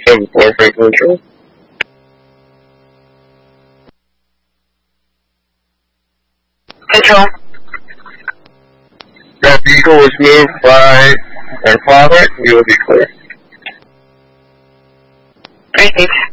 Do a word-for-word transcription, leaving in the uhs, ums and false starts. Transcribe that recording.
seven four, Franklin Control. Control. That vehicle was moved by our father. We will be clear. Great, thanks.